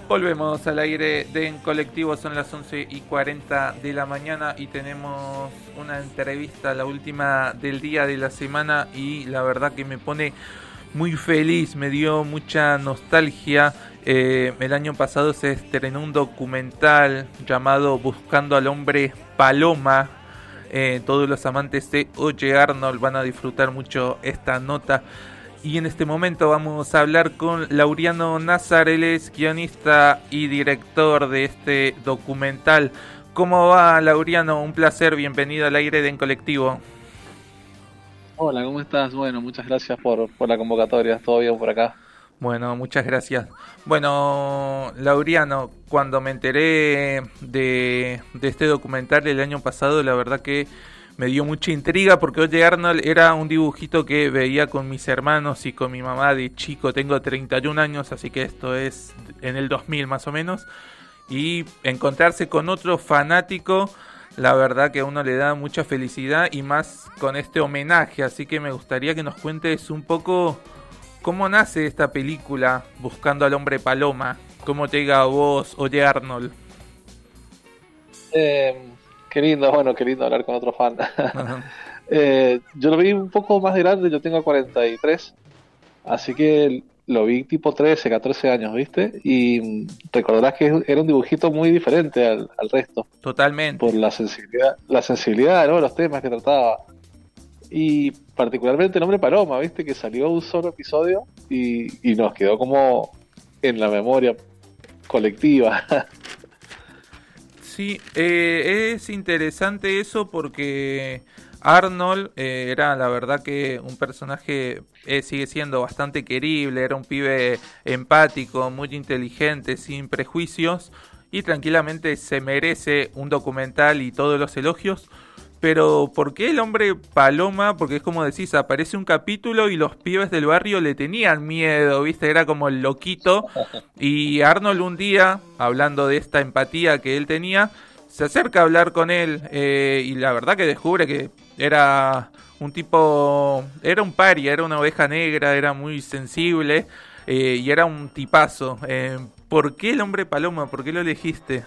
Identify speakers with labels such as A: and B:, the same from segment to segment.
A: Volvemos al aire de En Colectivo, son las 11:40 de la mañana y tenemos una entrevista, la última del día de la semana, y la verdad que me pone muy feliz, me dio mucha nostalgia. El año pasado se estrenó un documental llamado Buscando al Hombre Paloma. Todos los amantes de Oye Arnold van a disfrutar mucho esta nota. Y en este momento vamos a hablar con Laureano Nazar, él es guionista y director de este documental. ¿Cómo va, Laureano? Un placer, bienvenido al aire de En Colectivo.
B: Hola, ¿cómo estás? Bueno, muchas gracias por la convocatoria, todo bien por acá.
A: Bueno, muchas gracias. Bueno, Laureano, cuando me enteré de este documental el año pasado, la verdad que me dio mucha intriga porque Oye Arnold era un dibujito que veía con mis hermanos y con mi mamá de chico. Tengo 31 años, así que esto es en el 2000 más o menos. Y encontrarse con otro fanático, la verdad que a uno le da mucha felicidad y más con este homenaje. Así que me gustaría que nos cuentes un poco cómo nace esta película Buscando al Hombre Paloma. ¿Cómo te llega a vos, Oye Arnold?
B: Qué lindo, bueno, qué lindo hablar con otro fan. Yo lo vi un poco más grande, yo tengo 43, así que lo vi tipo 13, 14 años, ¿viste? Y recordarás que era un dibujito muy diferente al resto, por
A: Totalmente.
B: la sensibilidad, ¿no? Los temas que trataba. Y particularmente el hombre Paloma, ¿viste? Que salió un solo episodio y nos quedó como en la memoria colectiva.
A: Sí, es interesante eso porque Arnold era la verdad que un personaje, sigue siendo bastante querible, era un pibe empático, muy inteligente, sin prejuicios y tranquilamente se merece un documental y todos los elogios. Pero ¿por qué el hombre paloma? Porque es como decís, aparece un capítulo y los pibes del barrio le tenían miedo, ¿viste? Era como el loquito. Y Arnold un día, hablando de esta empatía que él tenía, se acerca a hablar con él y la verdad que descubre que era un tipo, era un paria, era una oveja negra, era muy sensible y era un tipazo. ¿Por qué el hombre paloma? ¿Por qué lo elegiste?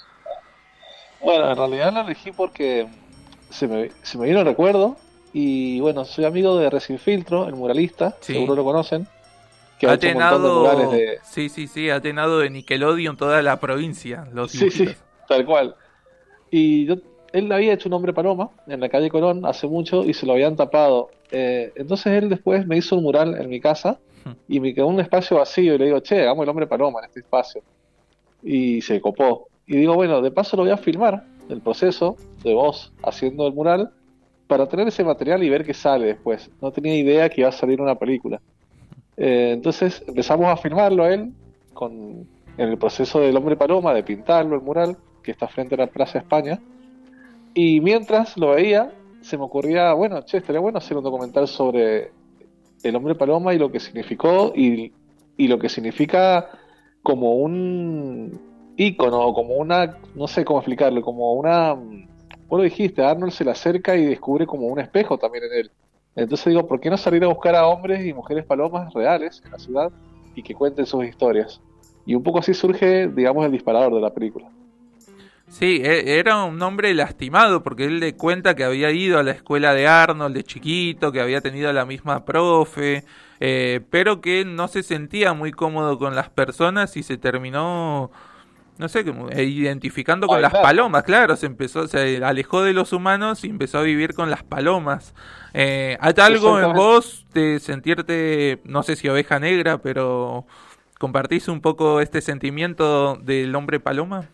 B: Bueno, en realidad lo elegí porque se me vino el recuerdo y bueno, soy amigo de Resin Filtro, el muralista,
A: Sí.
B: seguro lo conocen, que ha
A: Ha
B: hecho un montón de murales
A: tenado,
B: de...
A: sí, sí, sí, ha tenado de Nickelodeon toda la provincia, los
B: Sí, sí,
A: dibujitos.
B: tal cual. Y yo, él había hecho un hombre paloma en la calle Colón hace mucho y se lo habían tapado. Entonces él después me hizo un mural en mi casa y me quedó un espacio vacío y le digo, che, hagamos el hombre paloma en este espacio. Y se copó. Y digo, bueno, de paso lo voy a filmar, el proceso de vos haciendo el mural, para tener ese material y ver qué sale después. No tenía idea que iba a salir una película. Entonces empezamos a filmarlo a él en el proceso del hombre paloma, de pintarlo, el mural, que está frente a la Plaza España. Y mientras lo veía, se me ocurría, bueno, che, estaría bueno hacer un documental sobre el hombre paloma y lo que significó y lo que significa como un ícono, como una, no sé cómo explicarlo, como una, vos lo dijiste, Arnold se le acerca y descubre como un espejo también en él. Entonces digo, ¿por qué no salir a buscar a hombres y mujeres palomas reales en la ciudad y que cuenten sus historias? Y un poco así surge, digamos, el disparador de la película.
A: Sí, era un hombre lastimado porque él le cuenta que había ido a la escuela de Arnold de chiquito, que había tenido la misma profe, pero que no se sentía muy cómodo con las personas y se terminó, no sé, como, identificando con las
B: Aislando.
A: palomas, claro, se alejó de los humanos y empezó a vivir con las palomas. ¿Hay algo en
B: Exactamente.
A: vos de sentirte, no sé si oveja negra, pero compartís un poco este sentimiento del hombre paloma?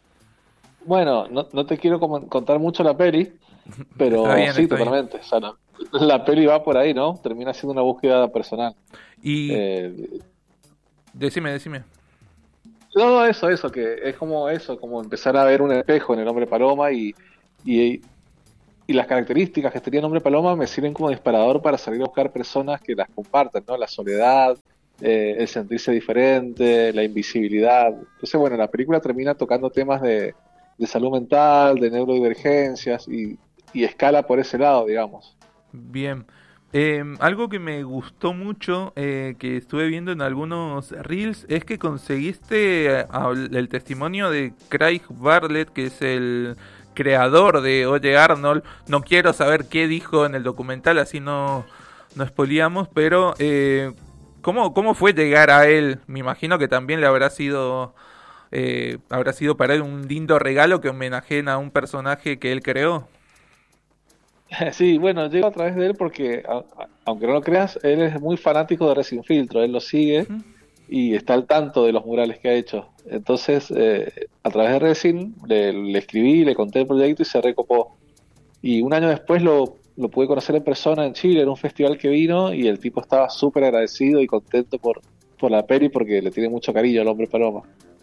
B: Bueno, no te quiero contar mucho la peli,
A: Está
B: pero
A: bien,
B: sí,
A: está bien.
B: totalmente. O sea, la peli va por ahí, ¿no? Termina siendo una búsqueda personal.
A: Y
B: Eh,
A: decime.
B: Todo eso, que es como eso, como empezar a ver un espejo en el hombre paloma y, y las características que tenía el hombre paloma me sirven como disparador para salir a buscar personas que las compartan, ¿no? La soledad, el sentirse diferente, la invisibilidad. Entonces, bueno, la película termina tocando temas de salud mental, de neurodivergencias y escala por ese lado, digamos.
A: Bien. Algo que me gustó mucho, que estuve viendo en algunos reels, es que conseguiste el testimonio de Craig Bartlett, que es el creador de Oye Arnold. No quiero saber qué dijo en el documental, así no spoileamos, pero ¿cómo fue llegar a él? Me imagino que también le habrá sido para él un lindo regalo que homenajeen a un personaje que él creó.
B: Sí, bueno, llego a través de él porque, aunque no lo creas, él es muy fanático de Resin Filtro, él lo sigue
A: Ujú.
B: y está al tanto de los murales que ha hecho. Entonces, a través de Resin le escribí, le conté el proyecto y se recopó. Y un año después lo pude conocer en persona en Chile, en un festival que vino, y el tipo estaba súper agradecido y contento por la peli porque le tiene mucho cariño al hombre paloma.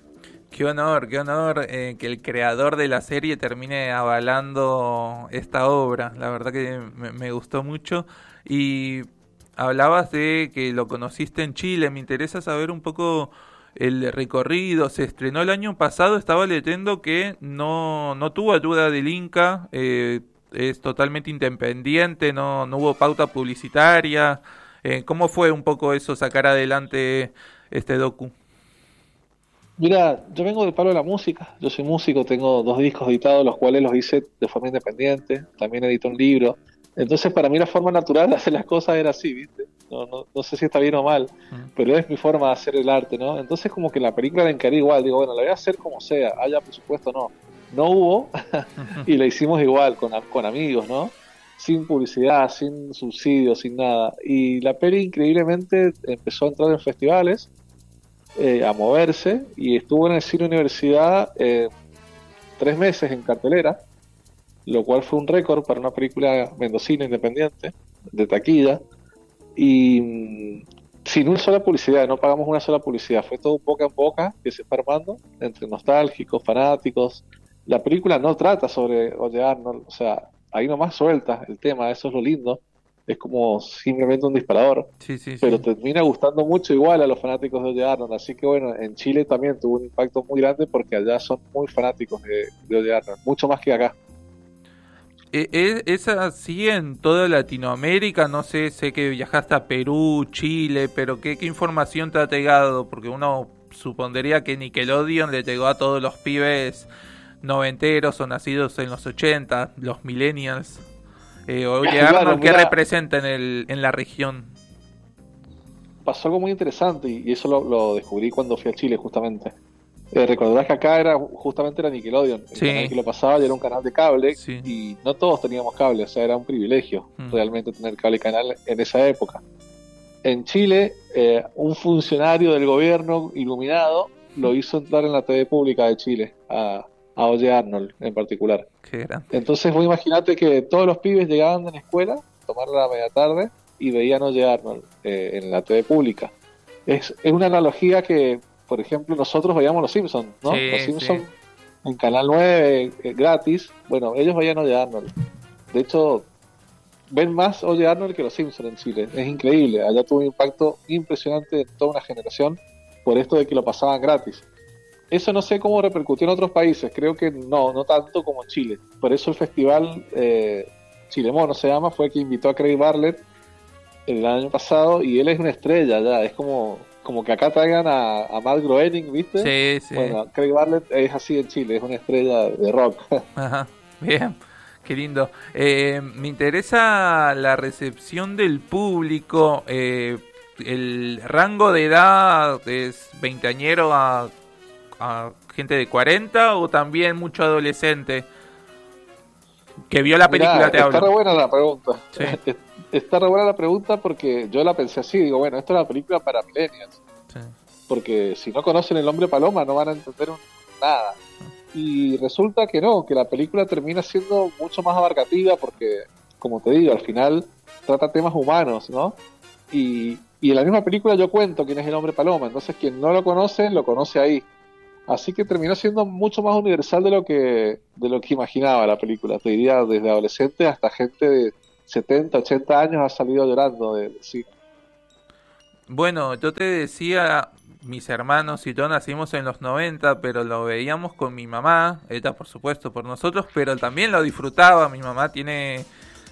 A: Qué honor que el creador de la serie termine avalando esta obra. La verdad que me gustó mucho. Y hablabas de que lo conociste en Chile. Me interesa saber un poco el recorrido. Se estrenó el año pasado. Estaba leyendo que no tuvo ayuda del Inca. Es totalmente independiente. No hubo pauta publicitaria. ¿Cómo fue un poco eso, sacar adelante este docu?
B: Mira, yo vengo del palo de la música, yo soy músico, tengo 2 discos editados, los cuales los hice de forma independiente, también edité un libro. Entonces, para mí la forma natural de hacer las cosas era así, ¿viste? No sé si está bien o mal,
A: Mm.
B: pero es mi forma de hacer el arte, ¿no? Entonces, como que la película la encaré igual, digo, bueno, la voy a hacer como sea, haya presupuesto o no. No hubo, y la hicimos igual, con amigos, ¿no? Sin publicidad, sin subsidios, sin nada. Y la peli increíblemente empezó a entrar en festivales, a moverse, y estuvo en el Cine Universidad 3 meses en cartelera, lo cual fue un récord para una película mendocina independiente, de taquilla, y sin una sola publicidad, no pagamos una sola publicidad, fue todo boca en boca que se fue armando entre nostálgicos, fanáticos. La película no trata sobre Oye Arnold, o sea, ahí nomás suelta el tema, eso es lo lindo, es como simplemente un disparador,
A: Sí, sí,
B: pero
A: sí.
B: termina gustando mucho igual a los fanáticos de Oye Arnold, así que bueno, en Chile también tuvo un impacto muy grande porque allá son muy fanáticos de Oye Arnold, mucho más que acá.
A: ¿Es así en toda Latinoamérica? No sé, sé que viajaste a Perú, Chile, pero ¿qué información te ha llegado? Porque uno supondría que Nickelodeon le llegó a todos los pibes noventeros o nacidos en los 80, los millennials. Oye,
B: Claro,
A: Arnold, ¿qué
B: mira,
A: representa en la región?
B: pasó algo muy interesante y eso lo descubrí cuando fui a Chile justamente. Recordarás que acá justamente era Nickelodeon, el canal
A: Sí,
B: que lo pasaba y era un canal de cable
A: sí.
B: y no todos teníamos cable, o sea, era un privilegio
A: Mm.
B: realmente tener cable canal en esa época. En Chile, un funcionario del gobierno iluminado lo hizo entrar en la TV pública de Chile, a Oye Arnold en particular.
A: Qué grande.
B: Entonces vos imaginate que todos los pibes llegaban de la escuela, tomar la media tarde y veían Oye Arnold en la TV pública. Es una analogía que, por ejemplo, nosotros veíamos Los Simpsons, ¿no? Los
A: Sí, sí.
B: Simpsons en Canal 9 gratis, bueno, ellos veían Oye Arnold. De hecho, ven más Oye Arnold que Los Simpsons en Chile. Es increíble, allá tuvo un impacto impresionante en toda una generación por esto de que lo pasaban gratis. Eso no sé cómo repercutió en otros países, creo que no tanto como en Chile. Por eso el festival Chilemono se llama, fue el que invitó a Craig Bartlett el año pasado y él es una estrella ya, es como que acá traigan a Matt Groening, ¿viste?
A: Sí, sí.
B: Bueno, Craig Bartlett es así en Chile, es una estrella de rock.
A: Ajá, bien, qué lindo. Me interesa la recepción del público. El rango de edad es veinteañero a gente de 40 o también mucho adolescente que vio la película,
B: Mirá,
A: te
B: está
A: hablo.
B: re buena la pregunta.
A: Sí,
B: Está re buena la pregunta porque yo la pensé así, digo, bueno, esto es una película para millennials,
A: sí.
B: porque si no conocen el hombre paloma no van a entender nada. Y resulta que no, que la película termina siendo mucho más abarcativa porque, como te digo, al final trata temas humanos, ¿no? Y en la misma película yo cuento quién es el hombre paloma, entonces quien no lo conoce ahí. Así que terminó siendo mucho más universal de lo que imaginaba la película. Te diría, desde adolescente hasta gente de 70 80 años ha salido llorando sí.
A: Bueno, yo te decía, mis hermanos y yo nacimos en los 90, pero lo veíamos con mi mamá, ella por supuesto por nosotros, pero también lo disfrutaba. Mi mamá tiene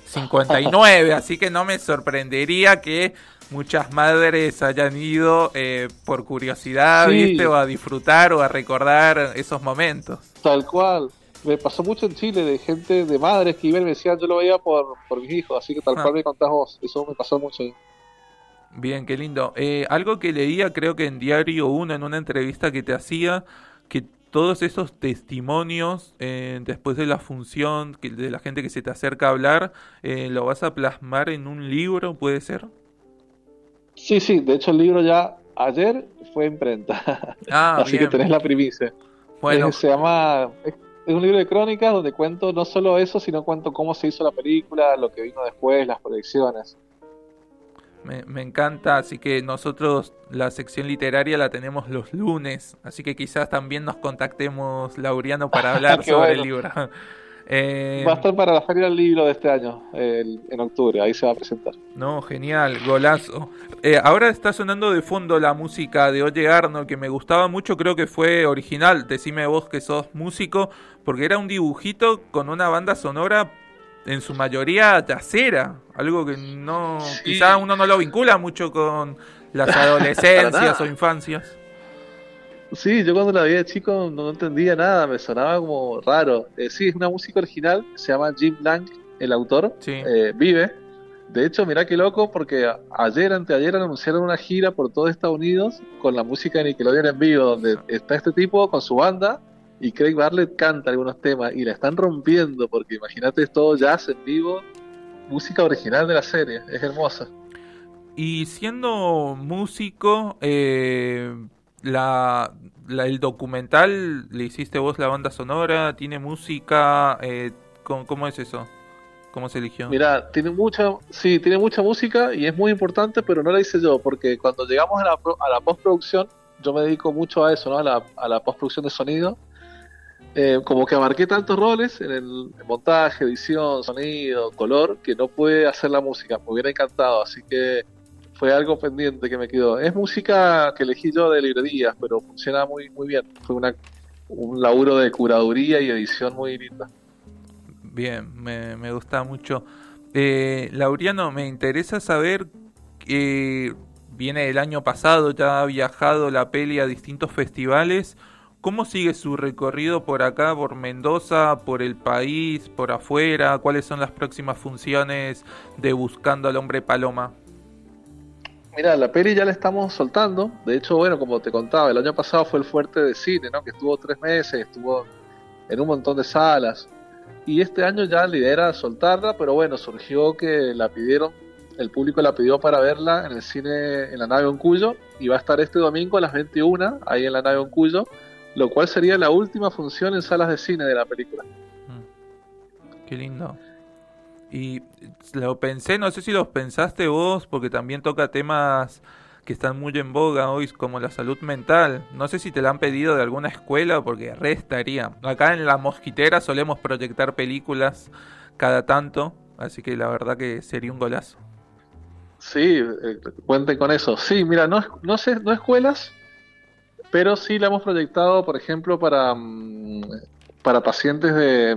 A: 59, así que no me sorprendería que muchas madres hayan ido por curiosidad, ¿viste?
B: Sí,
A: O a disfrutar o a recordar esos momentos.
B: tal cual. Me pasó mucho en Chile de gente, de madres que iban y me decían, yo lo veía por mis hijos, así que tal
A: Ah,
B: cual me contás vos. Eso me pasó mucho.
A: bien, qué lindo. Algo que leía, creo que en Diario Uno, en una entrevista que te hacía, que todos esos testimonios después de la función, de la gente que se te acerca a hablar, lo vas a plasmar en un libro, ¿puede ser?
B: Sí, sí, de hecho el libro ya ayer fue imprenta,
A: Ah,
B: así que
A: bien.
B: tenés la primicia.
A: Bueno,
B: Se llama, es un libro de crónicas donde cuento no solo eso, sino cuento cómo se hizo la película, lo que vino después, las proyecciones.
A: me encanta, así que nosotros la sección literaria la tenemos los lunes, así que quizás también nos contactemos, Laureano, para hablar
B: Qué
A: sobre el
B: bueno.
A: libro.
B: Va a
A: Eh,
B: estar para la Feria del Libro de este año, en octubre, ahí se va a presentar.
A: no, genial, golazo. Ahora está sonando de fondo la música de Oye Arnold, que me gustaba mucho, creo que fue original, decime vos que sos músico, porque era un dibujito con una banda sonora en su mayoría yacera, algo que no, quizá
B: Sí,
A: uno no lo vincula mucho con las
B: para
A: adolescencias o
B: nada.
A: infancias.
B: Sí, yo cuando la vi de chico no entendía nada, me sonaba como raro. Sí, es una música original, se llama Jim Blanc, el autor,
A: Sí.
B: vive. De hecho, mirá qué loco, porque ayer, anteayer anunciaron una gira por todo Estados Unidos con la música de Nickelodeon en vivo, donde está este tipo con su banda y Craig Bartlett canta algunos temas y la están rompiendo, porque imagínate, es todo jazz en vivo, música original de la serie, es hermosa.
A: Y siendo músico, el documental, ¿le hiciste vos la banda sonora? ¿Tiene música? ¿Cómo es eso? ¿Cómo se eligió?
B: Mira, sí, tiene mucha música y es muy importante, pero no la hice yo, porque cuando llegamos a a la postproducción, yo me dedico mucho a eso, ¿no? A la postproducción de sonido. Como que abarqué tantos roles en el montaje, edición, sonido, color, que no pude hacer la música. Me hubiera encantado, así que fue algo pendiente que me quedó. Es música que elegí yo de librerías, pero funciona muy bien. Fue un laburo de curaduría y edición muy linda.
A: Bien, me gusta mucho. Laureano, me interesa saber que viene el año pasado, ya ha viajado la peli a distintos festivales. ¿Cómo sigue su recorrido por acá, por Mendoza, por el país, por afuera? ¿Cuáles son las próximas funciones de Buscando al Hombre Paloma?
B: Mira, la peli ya la estamos soltando. De hecho, bueno, como te contaba, el año pasado fue el fuerte de cine, ¿no? Que estuvo 3 meses, estuvo en un montón de salas. Y este año ya la idea era soltarla, pero bueno, surgió que la pidieron, el público la pidió para verla en el cine en la nave Oncuyo, y va a estar este domingo a las 21 ahí en la nave Oncuyo, lo cual sería la última función en salas de cine de la película.
A: Qué lindo. Y lo pensé, no sé si los pensaste vos, porque también toca temas que están muy en boga hoy, como la salud mental. No sé si te la han pedido de alguna escuela, porque re estaría. Acá en La Mosquitera solemos proyectar películas cada tanto, así que la verdad que sería un golazo.
B: Sí, cuenten con eso. Sí, mira, no sé, no escuelas, pero sí la hemos proyectado, por ejemplo, para pacientes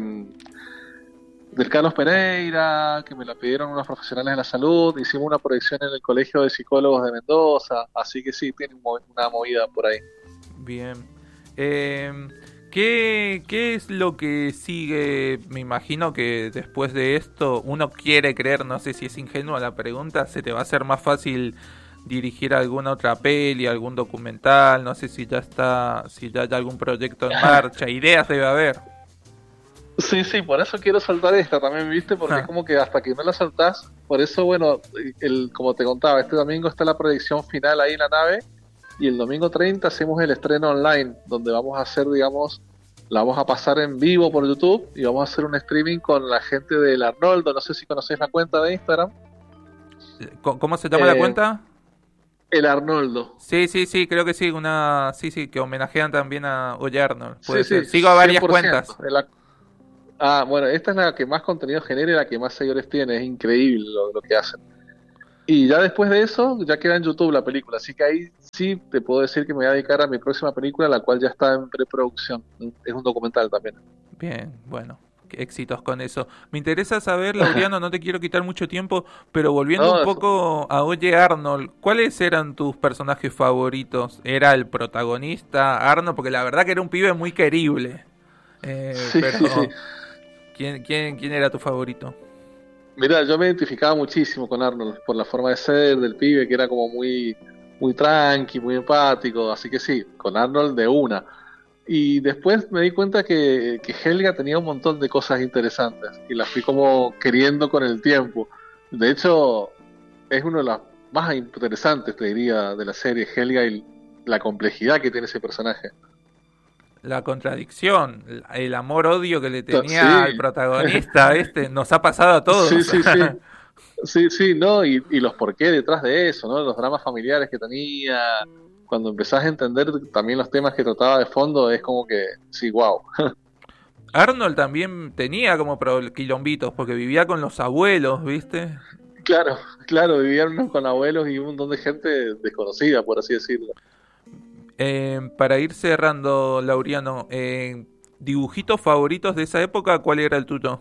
B: del Carlos Pereira, que me la pidieron unos profesionales de la salud. Hicimos una proyección en el Colegio de Psicólogos de Mendoza, así que sí, tiene una movida por ahí.
A: Bien. Eh, ¿qué es lo que sigue? Me imagino que después de esto uno quiere creer, no sé si es ingenua la pregunta, se te va a hacer más fácil dirigir alguna otra peli, algún documental, no sé si ya está, si ya hay algún proyecto en marcha, ideas debe haber.
B: Sí, sí, por eso quiero saltar esta también, ¿viste? Porque es
A: Ja,
B: como que hasta que no la saltás, por eso, bueno, como te contaba, este domingo está la proyección final ahí en la nave y el domingo 30 hacemos el estreno online, donde vamos a hacer, digamos, la vamos a pasar en vivo por YouTube y vamos a hacer un streaming con la gente del Arnoldo, no sé si conocéis la cuenta de Instagram,
A: ¿cómo se llama la
B: eh,
A: cuenta?
B: el Arnoldo.
A: Sí, sí, sí, creo que sí, sí, sí, que homenajean también a Oye Arnold,
B: Sí,
A: puede
B: sí,
A: ser. Sigo a varias
B: 100%.
A: cuentas.
B: Bueno, esta es la que más contenido genera y la que más seguidores tiene, es increíble lo que hacen. Y ya después de eso, ya queda en YouTube la película, así que ahí sí te puedo decir que me voy a dedicar a mi próxima película, la cual ya está en preproducción. Es un documental también.
A: Bien, bueno. éxitos con eso. Me interesa saber, Laureano, no te quiero quitar mucho tiempo, pero volviendo un poco a Oye Arnold, ¿cuáles eran tus personajes favoritos? ¿Era el protagonista, Arnold? Porque la verdad que era un pibe muy querible.
B: Sí,
A: Pero,
B: sí, sí.
A: ¿quién era tu favorito?
B: Mira, yo me identificaba muchísimo con Arnold por la forma de ser del pibe, que era como muy tranqui, muy empático, así que sí, con Arnold de una. Y después me di cuenta que Helga tenía un montón de cosas interesantes y las fui como queriendo con el tiempo. De hecho, es uno de los más interesantes, te diría, de la serie, Helga, y la complejidad que tiene ese personaje.
A: La contradicción, el amor-odio que le tenía al
B: Sí,
A: protagonista, nos ha pasado a
B: sí,
A: todos.
B: sí, sí. Sí, sí, ¿no? Y los por qué detrás de eso, ¿no? Los dramas familiares que tenía. Cuando empezás a entender también los temas que trataba de fondo, es como que, sí, wow.
A: Arnold también tenía como quilombitos, porque vivía con los abuelos, ¿viste?
B: Claro, claro, vivían con abuelos y un montón de gente desconocida, por así decirlo.
A: Para ir cerrando, Laureano, dibujitos favoritos de esa época, ¿cuál era el tuyo?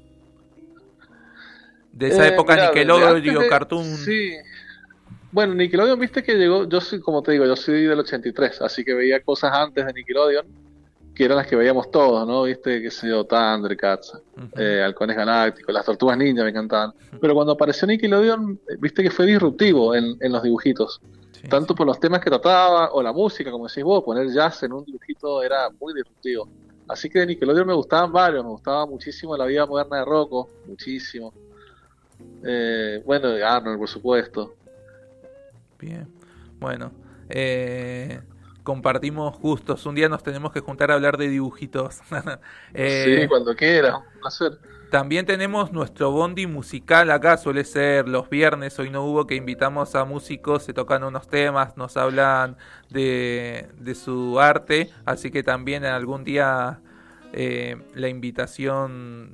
A: De esa época
B: Mirá, de antes
A: Nickelodeon,
B: de...
A: Cartoon.
B: Sí. Bueno, Nickelodeon, viste que llegó, yo soy, como te digo, yo soy del 83, así que veía cosas antes de Nickelodeon, que eran las que veíamos todos, ¿no? Viste, qué sé yo, Thundercats,
A: Ujú.
B: Halcones Galácticos, las Tortugas Ninja me encantaban. Pero cuando apareció Nickelodeon, viste que fue disruptivo en los dibujitos,
A: Sí,
B: tanto
A: sí.
B: por los temas que trataba, o la música, como decís vos, poner jazz en un dibujito era muy disruptivo. Así que de Nickelodeon me gustaban varios, me gustaba muchísimo La Vida Moderna de Rocco, muchísimo. Bueno, de Arnold, por supuesto.
A: Bien. Bueno, compartimos gustos. Un día nos tenemos que juntar a hablar de dibujitos.
B: Sí,
A: Eh,
B: cuando quiera, un placer.
A: También tenemos nuestro bondi musical acá, suele ser los viernes, hoy no hubo, que invitamos a músicos, se tocan unos temas, nos hablan de su arte, así que también algún día la invitación,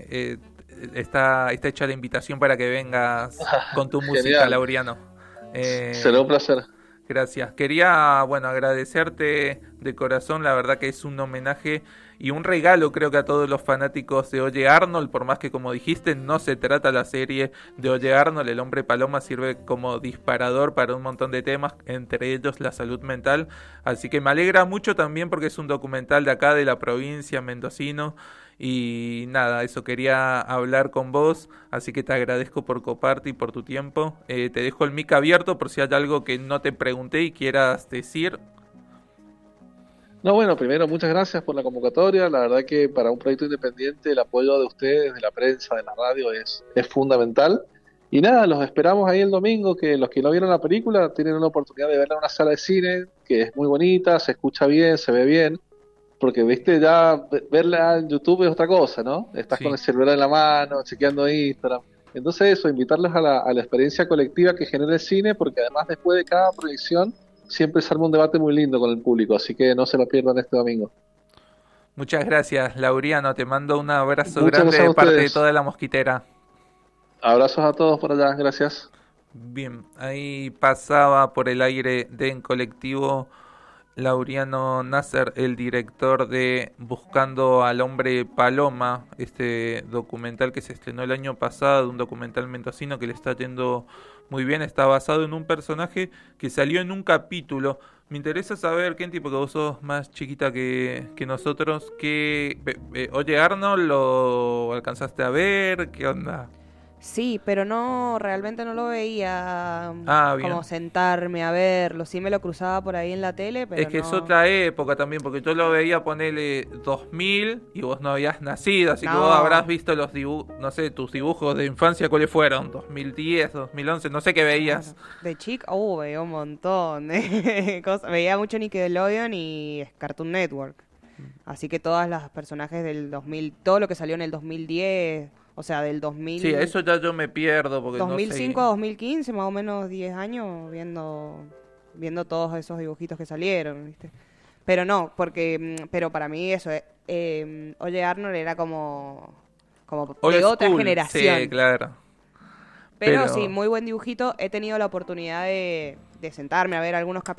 A: está hecha la invitación para que vengas con tu música,
B: Genial,
A: Laureano.
B: será
A: Eh,
B: un placer.
A: Gracias. Quería, bueno, agradecerte de corazón, la verdad que es un homenaje y un regalo creo que a todos los fanáticos de Oye Arnold, por más que como dijiste no se trata la serie de Oye Arnold, el hombre paloma sirve como disparador para un montón de temas, entre ellos la salud mental, así que me alegra mucho también porque es un documental de acá de la provincia mendocino y nada, eso quería hablar con vos, así que te agradezco por coparte y por tu tiempo. Te dejo el mic abierto por si hay algo que no te pregunté y quieras decir.
B: No, bueno, primero, muchas gracias por la convocatoria. La verdad que para un proyecto independiente el apoyo de ustedes, de la prensa, de la radio, es fundamental. Y nada, los esperamos ahí el domingo, que los que no vieron la película tienen una oportunidad de verla en una sala de cine, que es muy bonita, se escucha bien, se ve bien, porque, viste, ya verla en YouTube es otra cosa, ¿no? Estás con
A: Sí.
B: el celular en la mano, chequeando Instagram. Entonces eso, invitarlos a la experiencia colectiva que genera el cine, porque además después de cada proyección siempre se arma un debate muy lindo con el público, así que no se lo pierdan este domingo.
A: Muchas gracias, Laureano. Te mando un abrazo
B: Muchas
A: grande
B: gracias a
A: de parte de
B: ustedes.
A: toda la mosquitera.
B: Abrazos a todos por allá, gracias.
A: Bien, ahí pasaba por el aire de En Colectivo Laureano Nasser, el director de Buscando al Hombre Paloma, este documental que se estrenó el año pasado, un documental mendocino que le está yendo muy bien, está basado en un personaje que salió en un capítulo. Me interesa saber, Kenty, porque vos sos más chiquita que nosotros, oye, Arnold, ¿lo alcanzaste a ver? ¿Qué onda?
C: Sí, pero no, realmente no lo veía
A: Ah,
C: como
A: bien.
C: sentarme a verlo. Sí me lo cruzaba por ahí en la tele,
A: Es
C: pero
A: que es
C: no.
A: otra época también, porque yo lo veía ponerle 2000 y vos no habías nacido, así que vos habrás
C: No.
A: visto los dibujos, no sé, tus dibujos de infancia, ¿cuáles fueron? 2010, 2011, no sé qué veías.
C: Claro. De chica, veía un montón de cosas. Veía mucho Nickelodeon y Cartoon Network. Así que todas las personajes del 2000, todo lo que salió en el 2010, o sea, del
A: Sí, a
C: 2000,
A: eso ya yo me pierdo, porque no
C: 2005
A: sé.
C: a 2015, más o menos 10 años viendo todos esos dibujitos que salieron, ¿viste? Pero no, pero para mí eso, Oye Arnold era como
A: Old
C: de otra
A: school, sí,
C: generación.
A: claro.
C: Pero sí,
A: Pero
C: muy buen dibujito. He tenido la oportunidad de sentarme a ver algunos capítulos